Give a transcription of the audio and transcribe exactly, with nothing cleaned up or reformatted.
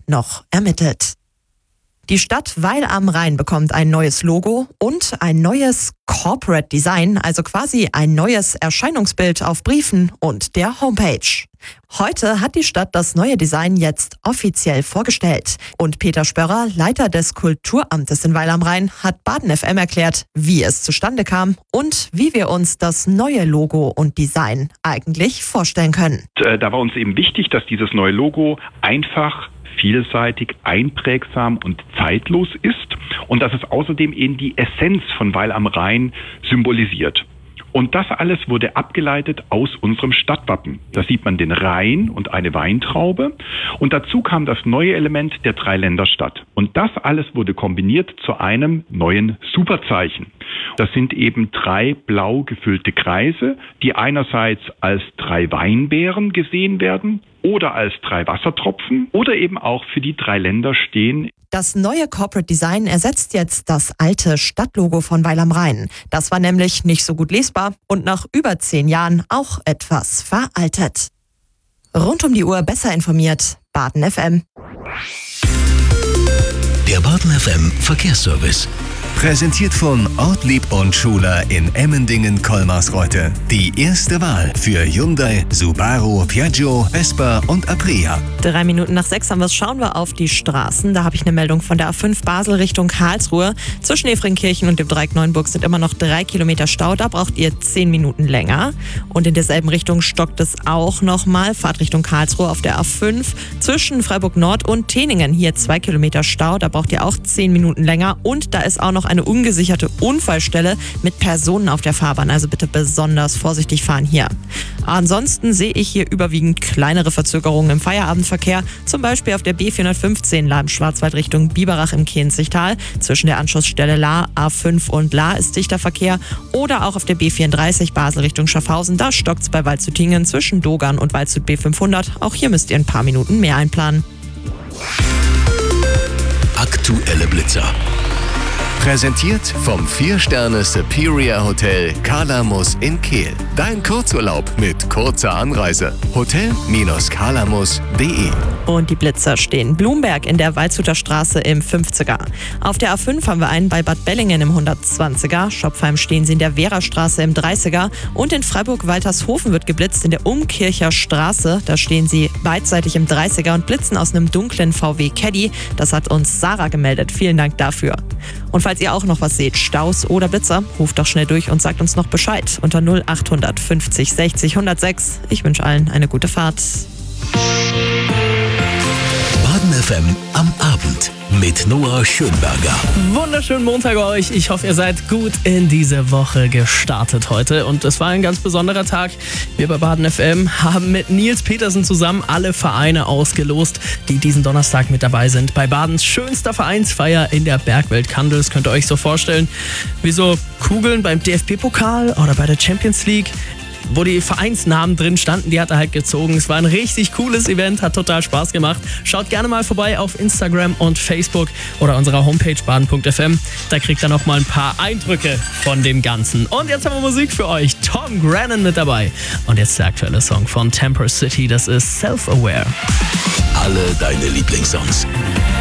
noch ermittelt. Die Stadt Weil am Rhein bekommt ein neues Logo und ein neues Corporate Design, also quasi ein neues Erscheinungsbild auf Briefen und der Homepage. Heute hat die Stadt das neue Design jetzt offiziell vorgestellt. Und Peter Spörrer, Leiter des Kulturamtes in Weil am Rhein, hat Baden F M erklärt, wie es zustande kam und wie wir uns das neue Logo und Design eigentlich vorstellen können. Da war uns eben wichtig, dass dieses neue Logo einfach, vielseitig, einprägsam und zeitlos ist und dass es außerdem eben die Essenz von Weil am Rhein symbolisiert. Und das alles wurde abgeleitet aus unserem Stadtwappen. Da sieht man den Rhein und eine Weintraube. Und dazu kam das neue Element der Dreiländerstadt. Und das alles wurde kombiniert zu einem neuen Superzeichen. Das sind eben drei blau gefüllte Kreise, die einerseits als drei Weinbeeren gesehen werden oder als drei Wassertropfen oder eben auch für die drei Länder stehen. Das neue Corporate Design ersetzt jetzt das alte Stadtlogo von Weil am Rhein. Das war nämlich nicht so gut lesbar und nach über zehn Jahren auch etwas veraltet. Rund um die Uhr besser informiert, Baden F M. Der Baden F M Verkehrsservice. Präsentiert von Ortlieb und Schuler in Emmendingen-Kolmarsreuth. Die erste Wahl für Hyundai, Subaru, Piaggio, Vespa und Aprilia. Drei Minuten nach sechs haben wir es. Schauen wir auf die Straßen. Da habe ich eine Meldung von der A fünf Basel Richtung Karlsruhe. Zwischen Efringkirchen und dem Dreieck Neuenburg sind immer noch drei Kilometer Stau. Da braucht ihr zehn Minuten länger. Und in derselben Richtung stockt es auch nochmal. Fahrt Richtung Karlsruhe auf der A fünf. Zwischen Freiburg Nord und Teningen hier zwei Kilometer Stau. Da braucht ihr auch zehn Minuten länger. Und da ist auch noch eine ungesicherte Unfallstelle mit Personen auf der Fahrbahn. Also bitte besonders vorsichtig fahren hier. Ansonsten sehe ich hier überwiegend kleinere Verzögerungen im Feierabendverkehr. Zum Beispiel auf der B vierhundertfünfzehn Lahm-Schwarzwald Richtung Biberach im Kinzigtal. Zwischen der Anschlussstelle La, A fünf und La ist dichter Verkehr. Oder auch auf der B vierunddreißig Basel Richtung Schaffhausen. Da stockt es bei Waldshüttingen zwischen Dogern und Waldshut B fünfhundert. Auch hier müsst ihr ein paar Minuten mehr einplanen. Aktuelle Blitzer. Präsentiert vom vier Sterne Superior Hotel Kalamus in Kehl. Dein Kurzurlaub mit kurzer Anreise. hotel Bindestrich kalamus punkt de. Und die Blitzer stehen. Blumberg in der Waldshuter Straße im fünfziger. Auf der A fünf haben wir einen bei Bad Bellingen im hundertzwanziger. Schopfheim stehen sie in der Wehrastraße im dreißiger. Und in Freiburg-Waltershofen wird geblitzt in der Umkircher Straße. Da stehen sie beidseitig im dreißiger und blitzen aus einem dunklen V W Caddy. Das hat uns Sarah gemeldet. Vielen Dank dafür. Und falls ihr auch noch was seht, Staus oder Blitzer, ruft doch schnell durch und sagt uns noch Bescheid unter null achthundert fünfzig sechzig hundertsechs. Ich wünsche allen eine gute Fahrt. Baden F M am Abend mit Noah Schönberger. Wunderschönen Montag euch. Ich hoffe, ihr seid gut in diese Woche gestartet heute. Und es war ein ganz besonderer Tag. Wir bei Baden F M haben mit Nils Petersen zusammen alle Vereine ausgelost, die diesen Donnerstag mit dabei sind. Bei Badens schönster Vereinsfeier in der Bergwelt Kandel. Das könnt ihr euch so vorstellen, wie so Kugeln beim D F B-Pokal oder bei der Champions League, wo die Vereinsnamen drin standen, die hat er halt gezogen. Es war ein richtig cooles Event, hat total Spaß gemacht. Schaut gerne mal vorbei auf Instagram und Facebook oder unserer Homepage baden punkt f m. Da kriegt ihr noch mal ein paar Eindrücke von dem Ganzen. Und jetzt haben wir Musik für euch. Tom Grennan mit dabei. Und jetzt der aktuelle Song von Temper City, das ist Self-Aware. Alle deine Lieblingssongs.